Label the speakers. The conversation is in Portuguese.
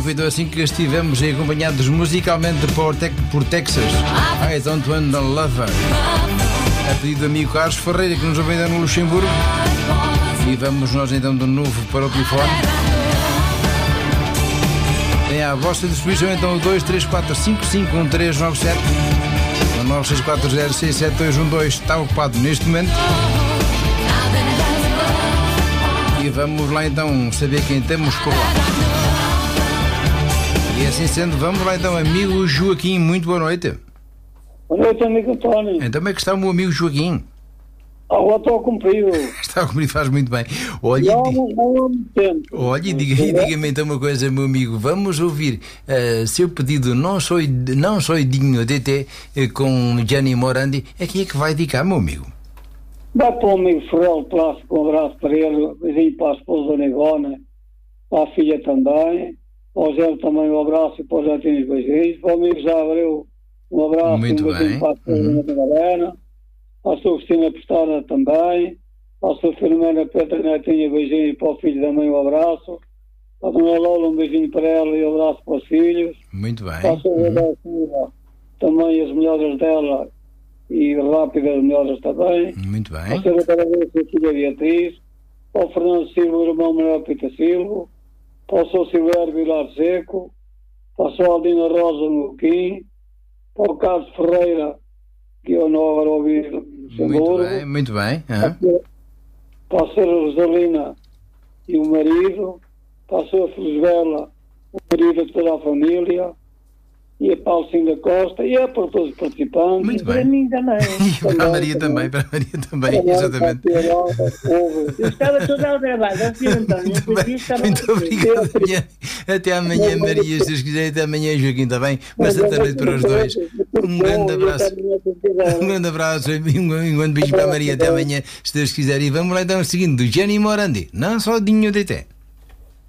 Speaker 1: E foi então assim que estivemos acompanhados musicalmente por Texas. I Don't Want a Lover. A pedido do amigo Carlos Ferreira, que nos ouve ainda no Luxemburgo. E vamos nós então de novo para o telefone. Tem à vossa disposição então o 234551397. O 964067212 está ocupado neste momento. E vamos lá então saber quem temos por lá. E assim sendo, vamos lá então, amigo Joaquim, muito boa noite.
Speaker 2: Boa noite, amigo António.
Speaker 1: Então como é que está o meu amigo Joaquim?
Speaker 2: Agora estou a cumprir.
Speaker 1: Está a cumprir, faz muito bem. Olha, diga-me então uma coisa, meu amigo. Vamos ouvir seu pedido Não Sou Dinho DT com Gianni Morandi. A quem é que vai dedicar, meu amigo?
Speaker 2: Vai para o amigo Ferrell Plástico, um abraço para ele, beijinho para a esposa Negona, para a filha também, para o Zé também um abraço e para o Zé Tines beijinhos, para o amigo Zé Abreu um abraço
Speaker 1: muito
Speaker 2: e um beijinho
Speaker 1: bem.
Speaker 2: para a esposa Madalena, para a sua Cristina Postada também, para a sua Filomena Pedro Netinha beijinho e para o filho também um abraço, para a dona Lola um beijinho para ela e um abraço para os filhos,
Speaker 1: muito bem.
Speaker 2: para a sua Silva também as melhoras dela e rápidas melhoras também.
Speaker 1: Muito bem.
Speaker 2: Para a senhora Parabense, a filha Beatriz, para o Fernando Silva, o irmão Manuel Pita Silva, para o Sr. Silvério Vilar Seco, para a Sra. Aldina Rosa Moquim, para o Carlos Ferreira, que eu não agora ouvi no Luxemburgo.
Speaker 1: Muito bem.
Speaker 2: Para a Sra. Rosalina e o marido, para a Sra. Felisbela, o marido de toda a família, e a Paulinho da Costa, e é para todos os participantes.
Speaker 1: Muito bem.
Speaker 2: Para mim também.
Speaker 1: E para a Maria também, exatamente.
Speaker 3: Eu estava toda ao trabalho,
Speaker 1: Muito obrigado. Até amanhã, Maria, se Deus quiser, até amanhã, Joaquim, está bem? Uma santa noite para os dois. Um grande abraço. Um grande abraço e um grande beijo para a Maria, até amanhã, se Deus quiser. E vamos lá então, seguindo, Gianni Morandi, Não Sou Dinho DT.